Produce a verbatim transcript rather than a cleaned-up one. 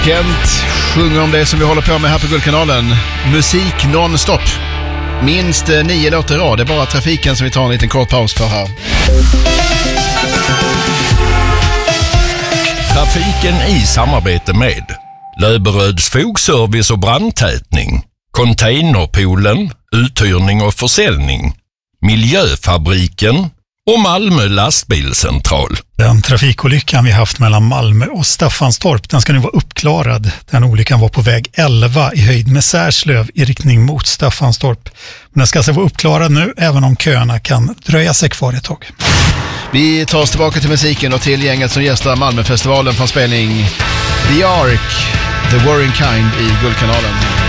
Kent sjunger om det som vi håller på med här på Guldkanalen. Musik non-stop. Minst nio låtar i rad. Det är bara trafiken som vi tar en liten kort paus för här. Trafiken i samarbete med Löberöds fogservice och brandtätning, Containerpoolen, uthyrning och försäljning, Miljöfabriken och Malmö lastbilscentral. Den trafikolyckan vi haft mellan Malmö och Staffanstorp, den ska nu vara uppklarad. Den olyckan var på väg elva i höjd med Särslöv i riktning mot Staffanstorp. Men den ska alltså vara uppklarad nu, även om köerna kan dröja sig kvar ett tag. Vi tar oss tillbaka till musiken och till gänget som gästar Malmöfestivalen från spelning The Ark, The Warring Kind i Guldkanalen.